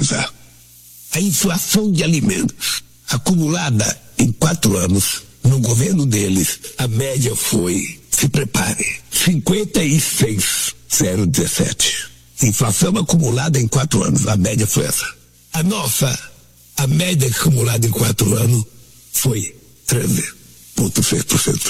pesquisar. A inflação de alimentos acumulada em 4 anos, no governo deles, a média foi, se prepare, 56,017. Inflação acumulada em 4 anos, a média foi essa. A média acumulada em 4 anos foi 13,6%.